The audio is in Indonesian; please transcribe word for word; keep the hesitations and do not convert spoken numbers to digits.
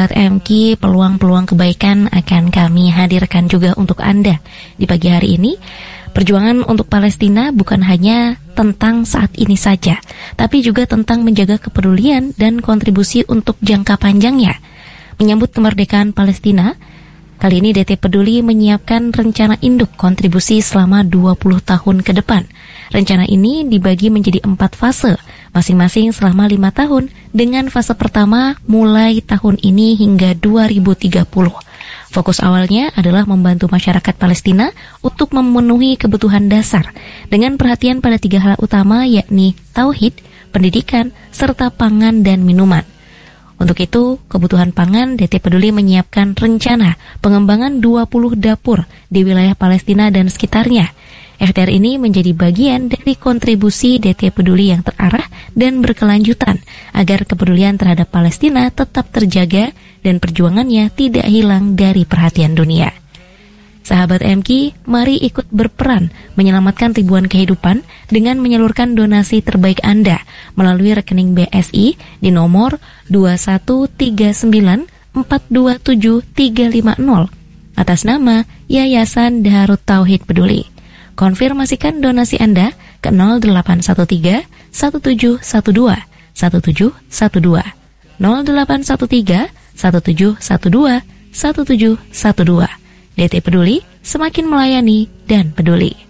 Sahabat M K, peluang-peluang kebaikan akan kami hadirkan juga untuk Anda di pagi hari ini. Perjuangan untuk Palestina bukan hanya tentang saat ini saja, tapi juga tentang menjaga kepedulian dan kontribusi untuk jangka panjangnya. Menyambut kemerdekaan Palestina, kali ini D T Peduli menyiapkan rencana induk kontribusi selama dua puluh tahun ke depan. Rencana ini dibagi menjadi empat fase, masing-masing selama lima tahun, dengan fase pertama mulai tahun ini hingga dua ribu tiga puluh. Fokus awalnya adalah membantu masyarakat Palestina untuk memenuhi kebutuhan dasar, dengan perhatian pada tiga hal utama, yakni tauhid, pendidikan, serta pangan dan minuman. Untuk itu, kebutuhan pangan, D T Peduli menyiapkan rencana pengembangan dua puluh dapur di wilayah Palestina dan sekitarnya. F T R ini menjadi bagian dari kontribusi D T Peduli yang terarah dan berkelanjutan agar kepedulian terhadap Palestina tetap terjaga dan perjuangannya tidak hilang dari perhatian dunia. Sahabat M K, mari ikut berperan menyelamatkan ribuan kehidupan dengan menyalurkan donasi terbaik Anda melalui rekening B S I di nomor dua satu tiga sembilan empat dua tujuh tiga lima nol atas nama Yayasan Darut Tauhid Peduli. Konfirmasikan donasi Anda ke nol delapan satu tiga satu tujuh satu dua satu tujuh satu dua nol delapan satu tiga satu tujuh satu dua satu tujuh satu dua. D T Peduli, semakin melayani dan peduli.